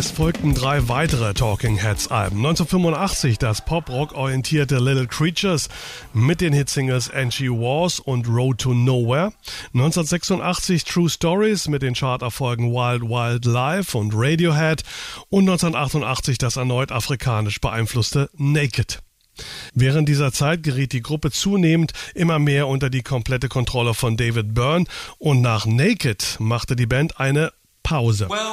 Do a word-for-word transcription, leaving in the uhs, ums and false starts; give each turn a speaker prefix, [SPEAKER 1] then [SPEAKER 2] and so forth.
[SPEAKER 1] Es folgten drei weitere Talking Heads Alben. neunzehnhundertfünfundachtzig das Pop-Rock-orientierte Little Creatures mit den Hitsingles Angie Wars und Road to Nowhere. neunzehnhundertsechsundachtzig True Stories mit den Charterfolgen Wild Wild Life und Radiohead. Und neunzehnhundertachtundachtzig das erneut afrikanisch beeinflusste Naked. Während dieser Zeit geriet die Gruppe zunehmend immer mehr unter die komplette Kontrolle von David Byrne und nach Naked machte die Band eine Pause.
[SPEAKER 2] Well,